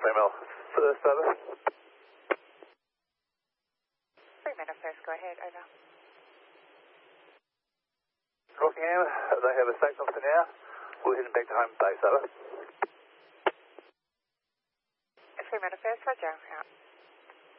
Fremantle first, over. Fremantle first, go ahead, over. Rockingham, they have a station officer now. We're heading back to home base, over. Fremantle first, roger, out.